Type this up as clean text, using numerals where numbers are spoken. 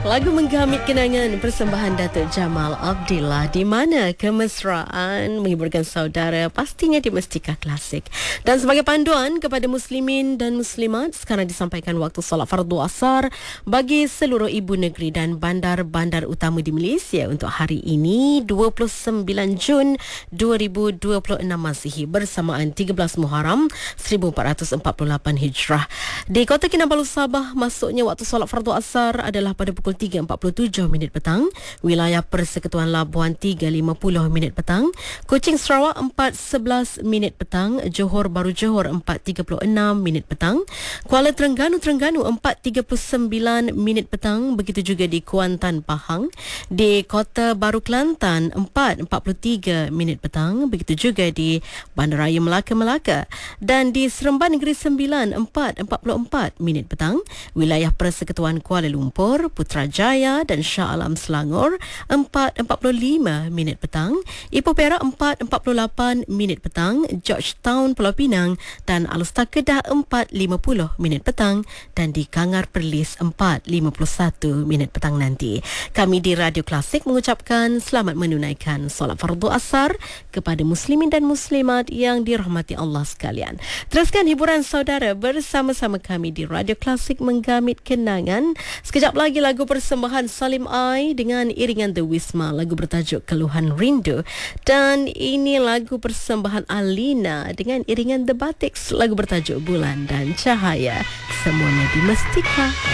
Lagu menggamit kenangan persembahan Datuk Jamal Abdillah, di mana kemesraan menghiburkan saudara pastinya di Mestika Klasik. Dan sebagai panduan kepada muslimin dan muslimat, sekarang disampaikan waktu solat fardu asar bagi seluruh ibu negeri dan bandar-bandar utama di Malaysia untuk hari ini 29 Jun 2026 Masihi bersamaan 13 Muharram 1448 Hijrah. Di Kota Kinabalu Sabah, masuknya waktu solat fardu asar adalah pada pukul 3.47 minit petang, wilayah Persekutuan Labuan 3.50 minit petang, Kuching Sarawak 4.11 minit petang, Johor Bahru Johor 4.36 minit petang, Kuala Terengganu 4.39 minit petang, begitu juga di Kuantan Pahang, di Kota Baru Kelantan 4.43 minit petang, begitu juga di Bandaraya Melaka, dan di Seremban Negeri Sembilan 4.44 minit petang, wilayah Persekutuan Kuala Lumpur, Putrajaya dan Shah Alam Selangor 4.45 minit petang, Ipoh Perak 4.48 minit petang, Georgetown Pulau Pinang dan Alustar Kedah 4.50 minit petang, dan di Kangar Perlis 4.51 minit petang nanti. Kami di Radio Klasik mengucapkan selamat menunaikan solat fardu asar kepada muslimin dan muslimat yang dirahmati Allah sekalian. Teruskan hiburan saudara bersama-sama kami di Radio Klasik menggamit kenangan. Sekejap lagi lagu persembahan Salim Ai dengan iringan The Wisma, lagu bertajuk Keluhan Rindu, dan ini lagu persembahan Alina dengan iringan The Batiks, lagu bertajuk Bulan dan Cahaya. Semuanya di Mestika.